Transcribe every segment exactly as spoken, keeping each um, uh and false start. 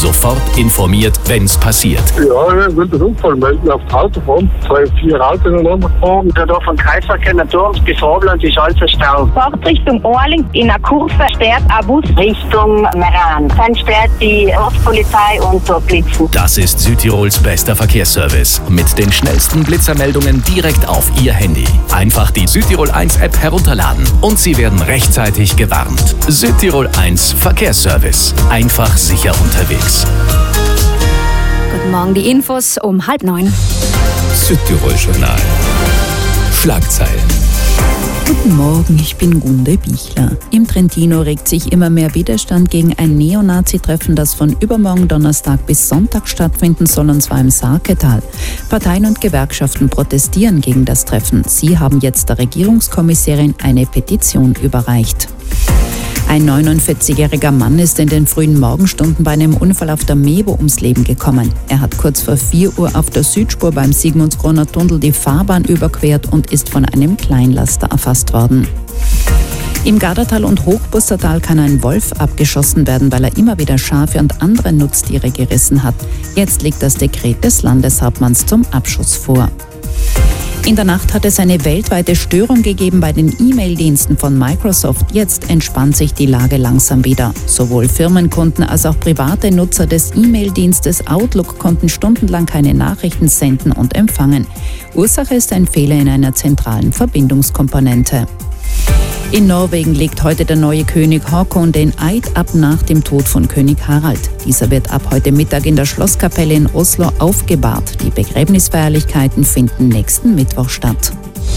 Sofort informiert, wenn's passiert. Ja, ich will den Unfall melden auf der Autobahn. Zwei, vier Autos ineinander gefahren. Da da vom Kreisverkehr Naturms bis Vorland ist alles ein Stau. Fahrt Richtung Orling in einer Kurve sperrt ein Bus Richtung Meran. Dann sperrt die Ortspolizei und dort blitzen. Das ist Südtirols bester Verkehrsservice. Mit den schnellsten Blitzermeldungen direkt auf Ihr Handy. Einfach die Südtirol eins App herunterladen und Sie werden rechtzeitig gewarnt. Südtirol eins Verkehrsservice. Einfach sicher unterwegs. Guten Morgen, die Infos um halb neun. Südtirol Journal. Schlagzeilen. Guten Morgen, ich bin Gunde Bichler. Im Trentino regt sich immer mehr Widerstand gegen ein Neonazi-Treffen, das von übermorgen Donnerstag bis Sonntag stattfinden soll, und zwar im Sarketal. Parteien und Gewerkschaften protestieren gegen das Treffen. Sie haben jetzt der Regierungskommissarin eine Petition überreicht. Ein neunundvierzigjähriger Mann ist in den frühen Morgenstunden bei einem Unfall auf der Mebo ums Leben gekommen. Er hat kurz vor vier Uhr auf der Südspur beim Sigmundskroner Tunnel die Fahrbahn überquert und ist von einem Kleinlaster erfasst worden. Im Gardatal und Hochbustertal kann ein Wolf abgeschossen werden, weil er immer wieder Schafe und andere Nutztiere gerissen hat. Jetzt liegt das Dekret des Landeshauptmanns zum Abschuss vor. In der Nacht hat es eine weltweite Störung gegeben bei den E-Mail-Diensten von Microsoft. Jetzt entspannt sich die Lage langsam wieder. Sowohl Firmenkunden als auch private Nutzer des E-Mail-Dienstes Outlook konnten stundenlang keine Nachrichten senden und empfangen. Ursache ist ein Fehler in einer zentralen Verbindungskomponente. In Norwegen legt heute der neue König Haakon den Eid ab nach dem Tod von König Harald. Dieser wird ab heute Mittag in der Schlosskapelle in Oslo aufgebahrt. Die Begräbnisfeierlichkeiten finden nächsten Mittwoch statt.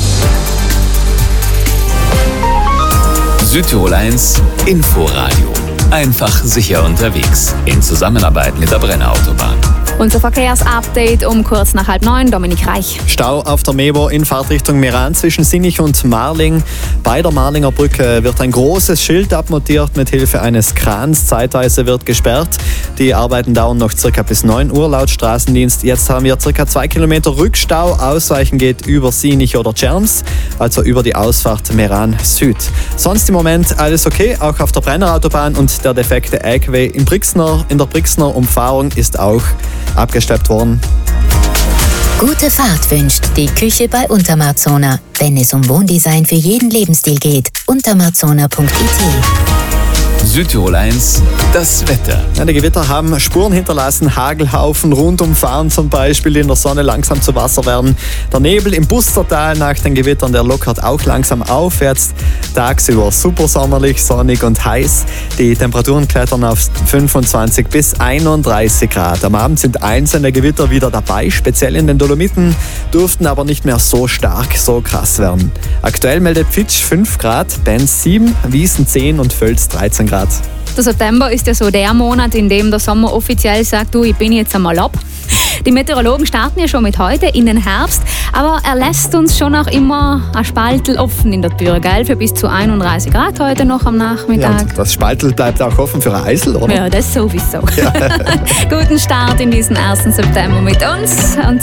Südtirol eins Inforadio. Einfach sicher unterwegs. In Zusammenarbeit mit der Brenner Autobahn. Unser Verkehrsupdate um kurz nach halb neun. Dominik Reich. Stau auf der Mebo in Fahrtrichtung Meran zwischen Sinnich und Marling. Bei der Marlinger Brücke wird ein großes Schild abmontiert mit Hilfe eines Krans. Zeitweise wird gesperrt. Die Arbeiten dauern noch circa bis neun Uhr laut Straßendienst. Jetzt haben wir circa zwei Kilometer Rückstau. Ausweichen geht über Sinnich oder Tscherms, also über die Ausfahrt Meran Süd. Sonst im Moment alles okay, auch auf der Brenner Autobahn, und der defekte Eggway in Brixner, in der Brixner Umfahrung ist auch abgeschleppt worden. Gute Fahrt wünscht die Küche bei Untermarzona. Wenn es um Wohndesign für jeden Lebensstil geht, untermarzona punkt i t. Südtirol eins, das Wetter. Ja, die Gewitter haben Spuren hinterlassen, Hagelhaufen rund um Fahren zum Beispiel, die in der Sonne langsam zu Wasser werden. Der Nebel im Bustertal nach den Gewittern, der lockert auch langsam auf. Jetzt tagsüber super sommerlich, sonnig und heiß. Die Temperaturen klettern auf fünfundzwanzig bis einunddreißig Grad. Am Abend sind einzelne Gewitter wieder dabei, speziell in den Dolomiten, dürften aber nicht mehr so stark, so krass werden. Aktuell meldet Fitch fünf Grad, Benz sieben, Wiesen zehn und Völz dreizehn Grad. Der September ist ja so der Monat, in dem der Sommer offiziell sagt, du, ich bin jetzt einmal ab. Die Meteorologen starten ja schon mit heute in den Herbst, aber er lässt uns schon auch immer ein Spaltel offen in der Tür, gell? Für bis zu einunddreißig Grad heute noch am Nachmittag. Ja, das Spaltel bleibt auch offen für Eisel, oder? Ja, das sowieso. Ja. Guten Start in diesen ersten September mit uns und